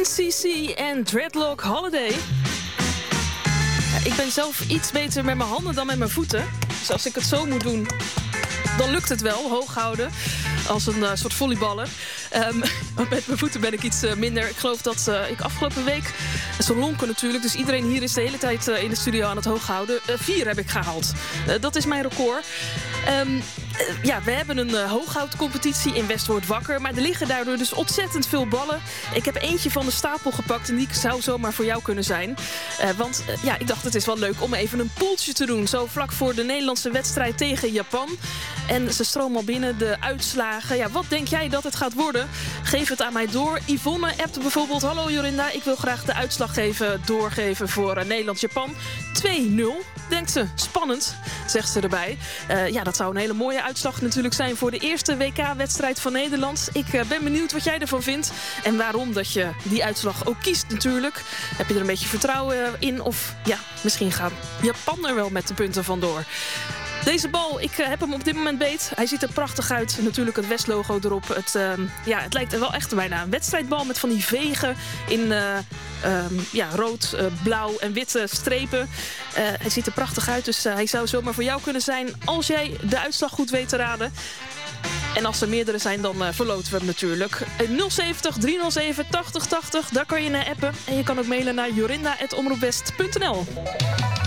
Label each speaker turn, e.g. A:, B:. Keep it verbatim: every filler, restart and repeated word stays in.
A: N C C en Dreadlock Holiday. Ja, ik ben zelf iets beter met mijn handen dan met mijn voeten. Dus als ik het zo moet doen, dan lukt het wel, hoog houden. Als een uh, soort volleyballer. Um, maar met mijn voeten ben ik iets uh, minder. Ik geloof dat uh, ik afgelopen week... Zo lonken natuurlijk, dus iedereen hier is de hele tijd uh, in de studio aan het hoog houden. Uh, vier heb ik gehaald. Uh, dat is mijn record. Um, uh, ja, we hebben een uh, hooghoudcompetitie in West wordt wakker. Maar er liggen daardoor dus ontzettend veel ballen. Ik heb eentje van de stapel gepakt en die zou zomaar voor jou kunnen zijn. Uh, want uh, ja, ik dacht het is wel leuk om even een poeltje te doen. Zo vlak voor de Nederlandse wedstrijd tegen Japan. En ze stromen al binnen, de uitslagen. Ja, wat denk jij dat het gaat worden? Geef het aan mij door. Yvonne appt bijvoorbeeld: hallo Jorinda, ik wil graag de uitslag geven, doorgeven voor uh, Nederland-Japan. twee nul, denkt ze. Spannend, zegt ze erbij. Uh, ja, dat zou een hele mooie uitslag natuurlijk zijn voor de eerste W K-wedstrijd van Nederland. Ik uh, ben benieuwd wat jij ervan vindt. En waarom dat je die uitslag ook kiest natuurlijk. Heb je er een beetje vertrouwen in? Of ja, misschien gaat Japan er wel met de punten vandoor. Deze bal, ik uh, heb hem op dit moment beet. Hij ziet er prachtig uit. Natuurlijk het West-logo erop. Het, uh, ja, het lijkt wel echt bijna een wedstrijdbal met van die vegen in uh, um, ja, rood, uh, blauw en witte strepen. Uh, hij ziet er prachtig uit, dus uh, hij zou zomaar voor jou kunnen zijn als jij de uitslag goed weet te raden. En als er meerdere zijn, dan uh, verloten we hem natuurlijk. nul zeventig, driehonderdzeven, tachtig tachtig, daar kan je naar appen. En je kan ook mailen naar jorinda apenstaartje omroepwest punt n l.